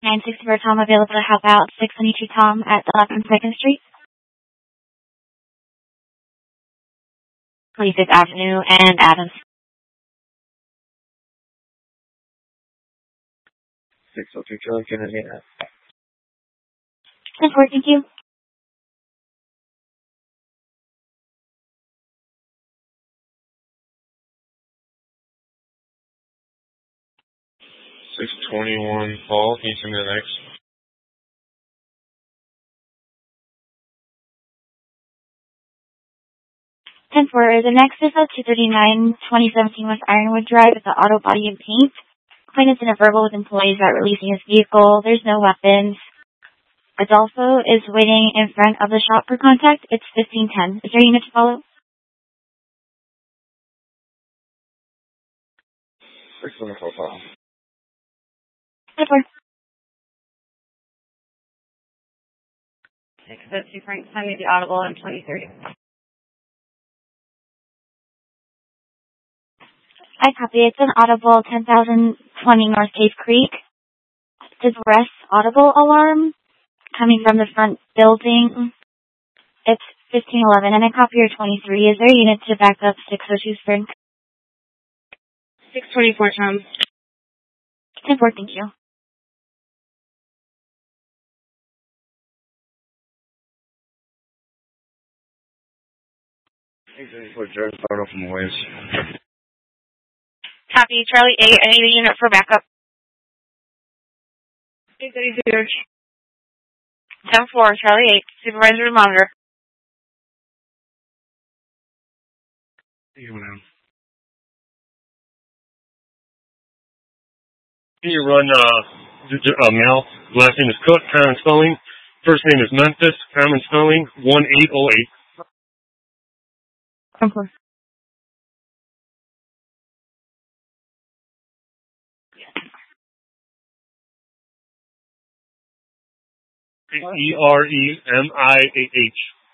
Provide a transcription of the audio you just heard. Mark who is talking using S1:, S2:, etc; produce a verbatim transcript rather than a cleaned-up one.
S1: nine sixty-four Tom available to help out. six twenty-two Tom at eleven second Street. Please, Fifth Avenue and Adams.
S2: six oh two Charlie, can I get that?
S1: ten four, thank you.
S3: six twenty-one Paul, can you send me the next?
S1: ten four, the next is at two thirty-nine twenty seventeen West Ironwood Drive at the Auto Body and Paint. Claimant's in a verbal with employees about releasing his vehicle. There's no weapons. Adolfo is waiting in front of the shop for contact. It's fifteen ten. Is there a unit to follow?
S2: six one four Paul.
S1: ten four.
S4: six oh two Frank, send me the audible in twenty thirty.
S1: I copy. It's an audible ten thousand twenty North Cave Creek. It's rest audible alarm coming from the front building. It's fifteen eleven, and I copy your twenty-three. Is there a unit to back up six oh two Spring?
S4: six twenty-four Tom.
S1: ten four, thank you.
S2: eight thirty-four Jordan, photo from Waves.
S4: Copy, Charlie eight. I need a unit for backup. eight thirty-two. ten four, Charlie eight. Supervisor to monitor.
S3: You know. Can you run uh, uh Mel? Last name is Cook, common spelling. First name is Memphis, common spelling, one eight oh eight.
S1: ten four.
S3: E R E M I A H.